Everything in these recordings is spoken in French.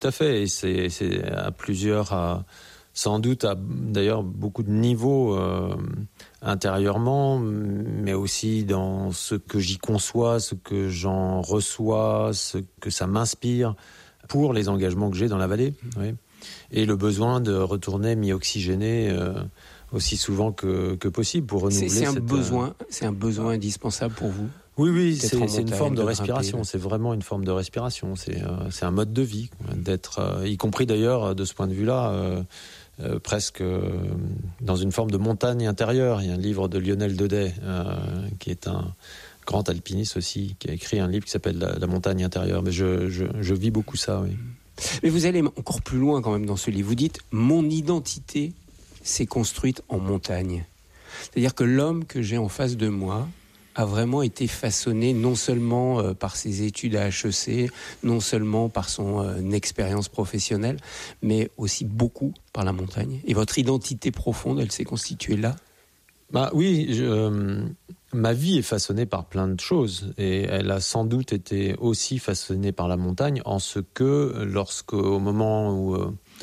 Tout à fait, et c'est à plusieurs, sans doute à d'ailleurs beaucoup de niveaux intérieurement, mais aussi dans ce que j'y conçois, ce que j'en reçois, ce que ça m'inspire pour les engagements que j'ai dans la vallée. Oui. Et le besoin de retourner mi-oxygéné aussi souvent que possible pour renouveler. C'est un besoin indispensable pour vous. Oui, c'est une forme de respiration. Grimper. C'est vraiment une forme de respiration. C'est un mode de vie, d'être, y compris d'ailleurs de ce point de vue-là, presque dans une forme de montagne intérieure. Il y a un livre de Lionel Daudet, qui est un grand alpiniste aussi, qui a écrit un livre qui s'appelle La montagne intérieure. Mais je vis beaucoup ça, oui. Mais vous allez encore plus loin quand même dans ce livre. Vous dites « Mon identité s'est construite en montagne ». C'est-à-dire que l'homme que j'ai en face de moi a vraiment été façonné non seulement par ses études à HEC, non seulement par son expérience professionnelle, mais aussi beaucoup par la montagne. Et votre identité profonde, elle s'est constituée là ? Oui, ma vie est façonnée par plein de choses et elle a sans doute été aussi façonnée par la montagne en ce que au moment où,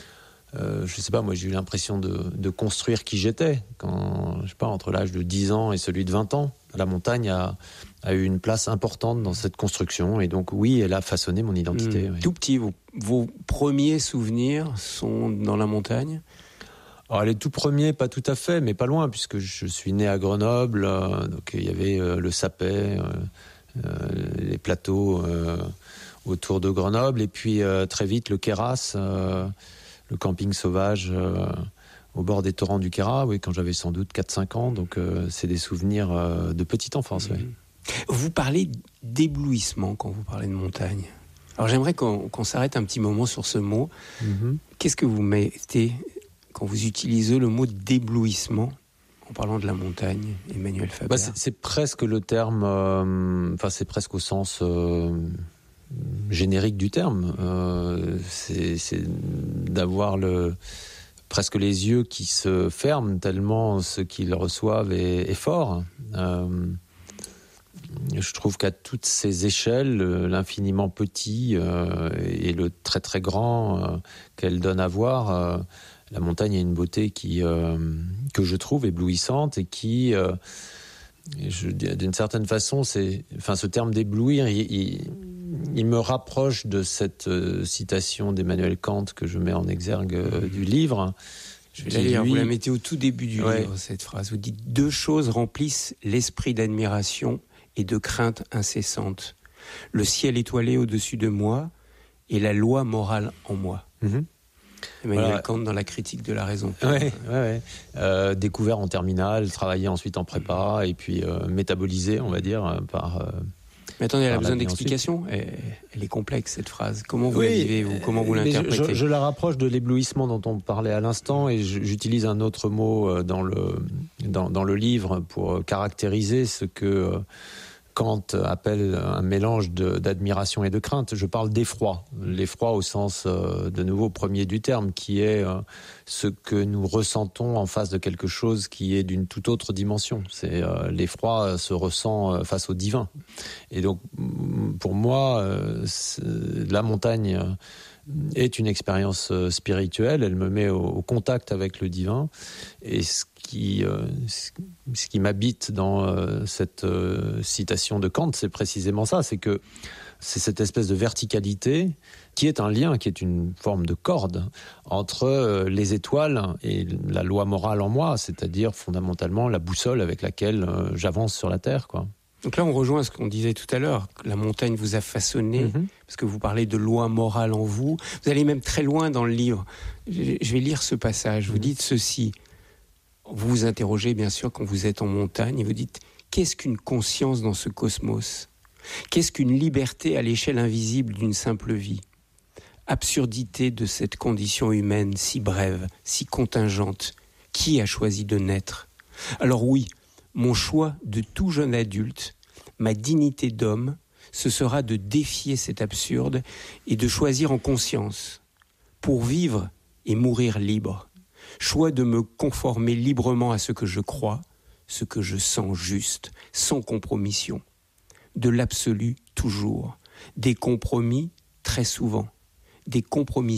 je sais pas, moi j'ai eu l'impression de construire qui j'étais, quand, je sais pas, entre l'âge de 10 ans et celui de 20 ans, la montagne a eu une place importante dans cette construction et donc oui, elle a façonné mon identité. Oui. Tout petit, vos premiers souvenirs sont dans la montagne ? Alors les tout premiers, pas tout à fait, mais pas loin, puisque je suis né à Grenoble, donc il y avait le Sapet, les plateaux autour de Grenoble, et puis très vite le Queyras, le camping sauvage au bord des torrents du Queyras, oui, quand j'avais sans doute 4-5 ans, donc c'est des souvenirs de petite enfance. Oui. Vous parlez d'éblouissement quand vous parlez de montagne. Alors j'aimerais qu'on s'arrête un petit moment sur ce mot. Qu'est-ce que vous mettez quand vous utilisez le mot d'éblouissement en parlant de la montagne, Emmanuel Faber? C'est presque le terme, c'est presque au sens générique du terme. C'est d'avoir presque les yeux qui se ferment tellement ce qu'ils reçoivent est fort. Je trouve qu'à toutes ces échelles, l'infiniment petit et le très très grand qu'elle donne à voir, la montagne a une beauté que je trouve éblouissante et qui, d'une certaine façon, ce terme d'éblouir, il me rapproche de cette citation d'Emmanuel Kant que je mets en exergue du livre. Je vais la lire, vous la mettez au tout début du livre, cette phrase. Vous dites « Deux choses remplissent l'esprit d'admiration et de crainte incessante. Le ciel étoilé au-dessus de moi et la loi morale en moi. » Emmanuel Kant dans la critique de la raison. Découvert en terminale, travaillé ensuite en prépa et puis métabolisé, on va dire, par... Mais attendez, elle a besoin d'explications. Elle est complexe, cette phrase. Comment vous la vivez, vous ? Comment vous l'interprétez ? Je la rapproche de l'éblouissement dont on parlait à l'instant et j'utilise un autre mot dans le livre pour caractériser ce que Kant appelle un mélange d'admiration et de crainte. Je parle d'effroi. L'effroi au sens, de nouveau, premier du terme, qui est ce que nous ressentons en face de quelque chose qui est d'une toute autre dimension. L'effroi se ressent face au divin. Et donc, pour moi, la montagne est une expérience spirituelle. Elle me met au contact avec le divin. Et ce qui m'habite dans cette citation de Kant, c'est précisément ça, c'est que c'est cette espèce de verticalité qui est un lien, qui est une forme de corde entre les étoiles et la loi morale en moi, c'est-à-dire fondamentalement la boussole avec laquelle j'avance sur la terre, quoi. Donc là, on rejoint ce qu'on disait tout à l'heure, que la montagne vous a façonné, parce que vous parlez de loi morale en vous. Vous allez même très loin dans le livre. Je vais lire ce passage. Vous dites ceci. Vous vous interrogez, bien sûr, quand vous êtes en montagne, et vous dites « Qu'est-ce qu'une conscience dans ce cosmos ? Qu'est-ce qu'une liberté à l'échelle invisible d'une simple vie ? Absurdité de cette condition humaine si brève, si contingente. Qui a choisi de naître ? Alors oui, mon choix de tout jeune adulte, ma dignité d'homme, ce sera de défier cet absurde et de choisir en conscience, pour vivre et mourir libre. Choix de me conformer librement à ce que je crois, ce que je sens juste, sans compromission. De l'absolu toujours, des compromis très souvent, des compromis